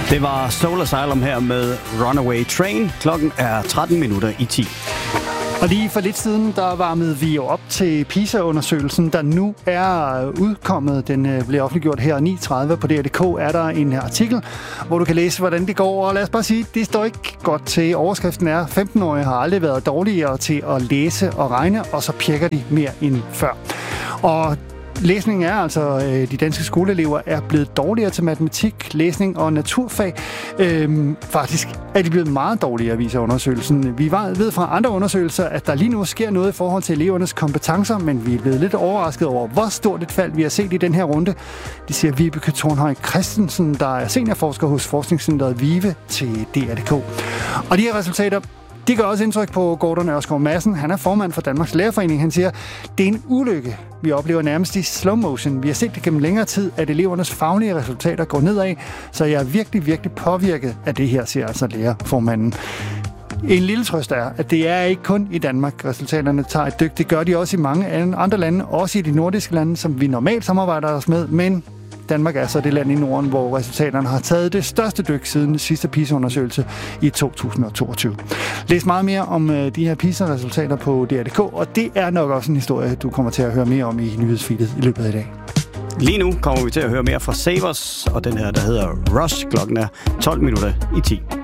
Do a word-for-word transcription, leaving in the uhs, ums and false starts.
Det var Soul Asylum her med Runaway Train. Klokken er tretten minutter i ti. Og lige for lidt siden, der varmede vi jo op til PISA-undersøgelsen, der nu er udkommet. Den blev offentliggjort her ni tredive på D R punktum D K. Er der en artikel, hvor du kan læse, hvordan det går. Og lad os bare sige, det står ikke godt til. Overskriften er, femten-årige har aldrig været dårligere til at læse og regne, og så pjekker de mere end før. Og læsningen er altså, de danske skoleelever er blevet dårligere til matematik, læsning og naturfag. Øhm, faktisk er de blevet meget dårligere, viser undersøgelsen. Vi ved fra andre undersøgelser, at der lige nu sker noget i forhold til elevernes kompetencer, men vi er blevet lidt overrasket over, hvor stort et fald vi har set i den her runde. Det siger Vibeke Thornhøj Christensen, der er seniorforsker hos Forskningscenteret VIVE til D R punktum D K. Og de her resultater, de gør også indtryk på Gordon Ørskov Madsen. Han er formand for Danmarks Lærerforening. Han siger, det er en ulykke. Vi oplever nærmest i slow motion. Vi har set det gennem længere tid, at elevernes faglige resultater går nedad, så jeg er virkelig, virkelig påvirket af det her, siger altså lærerformanden. En lille trøst er, at det er ikke kun i Danmark, resultaterne tager et dyk. Det gør de også i mange andre lande, også i de nordiske lande, som vi normalt samarbejder os med, men Danmark er så det land i Norden, hvor resultaterne har taget det største dyk siden den sidste PISA-undersøgelse i to tusind og toogtyve. Læs meget mere om de her PISA-resultater på D R punktum D K, og det er nok også en historie, du kommer til at høre mere om i nyhedsfeedet i løbet af i dag. Lige nu kommer vi til at høre mere fra Savers, og den her, der hedder Rush. Klokken er tolv minutter i ti.